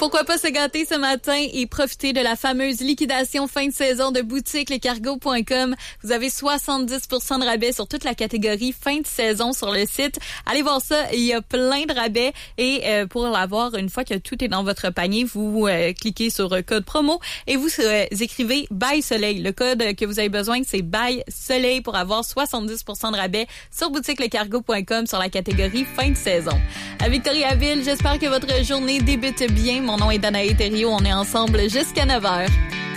pourquoi pas se gâter ce matin et profiter de la fameuse liquidation fin de saison de boutiquelescargos.com. Vous avez 70% de rabais sur toute la catégorie fin de saison sur le site. Allez voir ça, il y a plein de rabais et pour l'avoir, une fois que tout est dans votre panier, vous cliquez sur code promo et vous écrivez Buy Soleil. Le code que vous avez besoin, c'est Buy Soleil pour avoir 70% de rabais sur boutiquelescargos.com sur la catégorie fin de saison. À Victoriaville, j'espère que votre journée débute bien. Mon nom est Danae Thériault. On est ensemble jusqu'à 9h.